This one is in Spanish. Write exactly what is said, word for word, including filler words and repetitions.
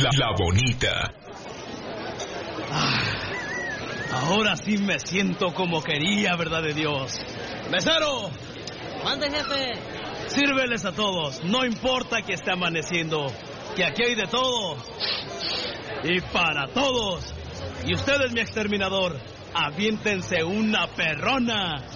La, la bonita. Ah, ahora sí me siento como quería, verdad de Dios. ¡Mesero! ¡Mande, jefe! Sírveles a todos, no importa que esté amaneciendo, que aquí hay de todo. Y para todos. Y ustedes, mi exterminador, aviéntense una perrona.